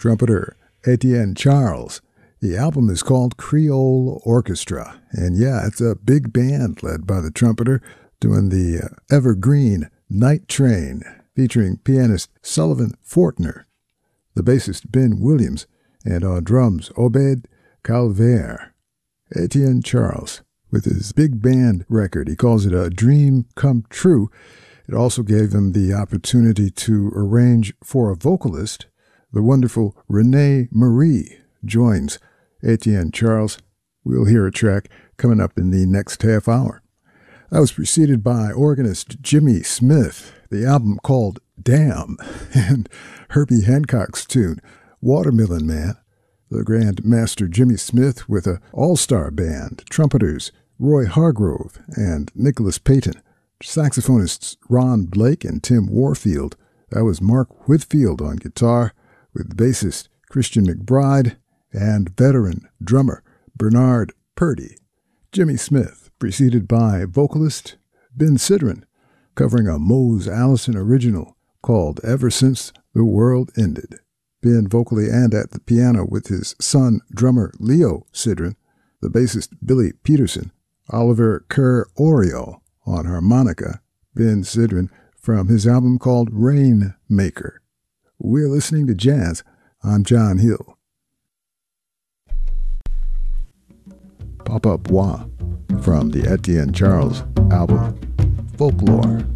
trumpeter Etienne Charles. The album is called Creole Orchestra, and yeah, it's a big band led by the trumpeter doing the evergreen Night Train, featuring pianist Sullivan Fortner, the bassist Ben Williams, and on drums Obed Calvaire. Etienne Charles, with his big band record, he calls it a dream come true. It also gave him the opportunity to arrange for a vocalist. The wonderful Renee Marie joins Etienne Charles. We'll hear a track coming up in the next half hour. That was preceded by organist Jimmy Smith, the album called Damn, and Herbie Hancock's tune, Watermelon Man. The Grand Master Jimmy Smith with an all-star band, trumpeters Roy Hargrove and Nicholas Payton, saxophonists Ron Blake and Tim Warfield. That was Mark Whitfield on guitar, with bassist Christian McBride and veteran drummer Bernard Purdy. Jimmy Smith, preceded by vocalist Ben Sidran, covering a Mose Allison original called Ever Since the World Ended. Ben vocally and at the piano with his son, drummer Leo Sidran, the bassist Billy Peterson, Oliver Kerr Oriole on harmonica, Ben Sidran from his album called Rainmaker. We're listening to jazz. I'm John Hill. Papa Bois from the Etienne Charles album, Folklore.